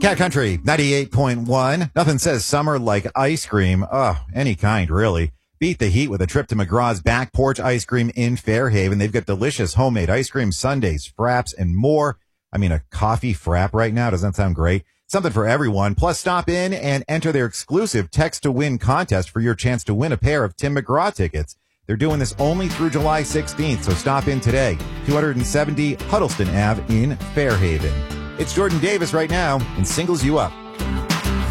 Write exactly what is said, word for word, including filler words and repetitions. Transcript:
Cat Country ninety-eight point one. Nothing says summer like ice cream. Oh, any kind, really. Beat the heat with a trip to McGraw's Back Porch Ice Cream in Fairhaven. They've got delicious homemade ice cream, sundaes, fraps, and more. I mean, a coffee frap right now. Doesn't that sound great? Something for everyone. Plus, stop in and enter their exclusive Text to Win contest for your chance to win a pair of Tim McGraw tickets. They're doing this only through July sixteenth, so stop in today. two seventy Huddleston Avenue in Fairhaven. It's Jordan Davis right now and Singles You Up.